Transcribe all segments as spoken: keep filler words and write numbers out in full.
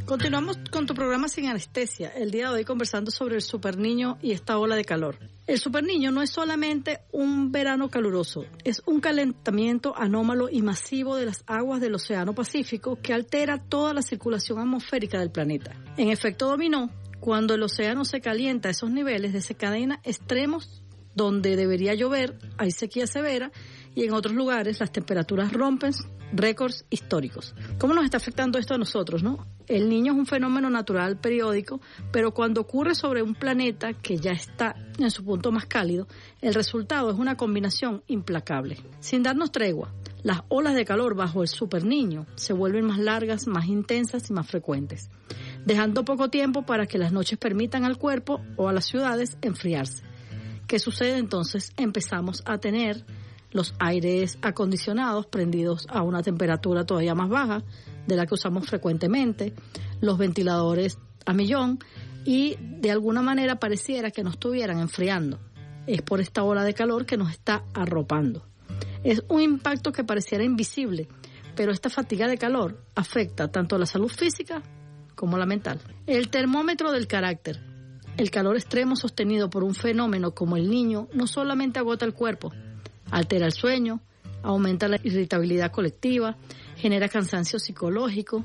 Continuamos con tu programa Sin Anestesia, el día de hoy conversando sobre el superniño y esta ola de calor. El superniño no es solamente un verano caluroso, es un calentamiento anómalo y masivo de las aguas del Océano Pacífico que altera toda la circulación atmosférica del planeta. En efecto dominó, cuando el océano se calienta a esos niveles, desencadena extremos donde debería llover, hay sequía severa, y en otros lugares las temperaturas rompen récords históricos. ¿Cómo nos está afectando esto a nosotros, no? El niño es un fenómeno natural periódico, pero cuando ocurre sobre un planeta que ya está en su punto más cálido, el resultado es una combinación implacable. Sin darnos tregua, las olas de calor bajo el superniño se vuelven más largas, más intensas y más frecuentes, dejando poco tiempo para que las noches permitan al cuerpo o a las ciudades enfriarse. ¿Qué sucede entonces? Empezamos a tener los aires acondicionados prendidos a una temperatura todavía más baja de la que usamos frecuentemente, los ventiladores a millón, y de alguna manera pareciera que nos estuvieran enfriando. Es por esta ola de calor que nos está arropando. Es un impacto que pareciera invisible, pero esta fatiga de calor afecta tanto la salud física como la mental. El termómetro del carácter. El calor extremo sostenido por un fenómeno como el Niño no solamente agota el cuerpo, altera el sueño, aumenta la irritabilidad colectiva, genera cansancio psicológico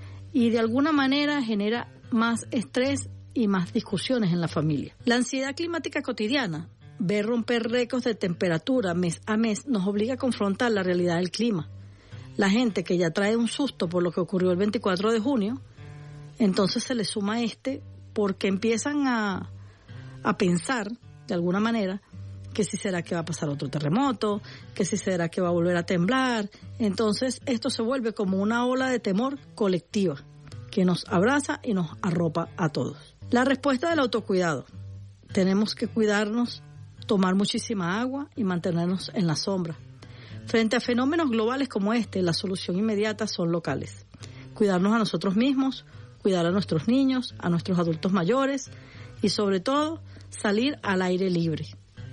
y de alguna manera genera más estrés y más discusiones en la familia. La ansiedad climática cotidiana, ver romper récords de temperatura mes a mes, nos obliga a confrontar la realidad del clima. La gente que ya trae un susto por lo que ocurrió el veinticuatro de junio, entonces se le suma este porque empiezan a, a pensar de alguna manera que si será que va a pasar otro terremoto, que si será que va a volver a temblar. Entonces esto se vuelve como una ola de temor colectiva que nos abraza y nos arropa a todos. La respuesta del autocuidado. Tenemos que cuidarnos, tomar muchísima agua y mantenernos en la sombra. Frente a fenómenos globales como este, la solución inmediata son locales. Cuidarnos a nosotros mismos, cuidar a nuestros niños, a nuestros adultos mayores y sobre todo salir al aire libre.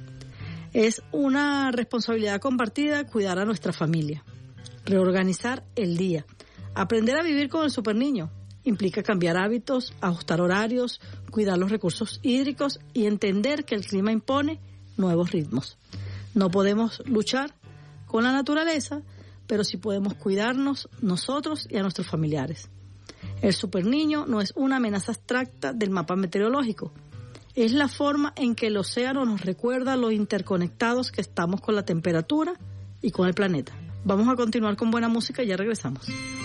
Es una responsabilidad compartida cuidar a nuestra familia, reorganizar el día, aprender a vivir con el superniño. Implica cambiar hábitos, ajustar horarios, cuidar los recursos hídricos y entender que el clima impone nuevos ritmos. No podemos luchar con la naturaleza, pero sí podemos cuidarnos nosotros y a nuestros familiares. El superniño no es una amenaza abstracta del mapa meteorológico. Es la forma en que el océano nos recuerda lo interconectados que estamos con la temperatura y con el planeta. Vamos a continuar con buena música y ya regresamos.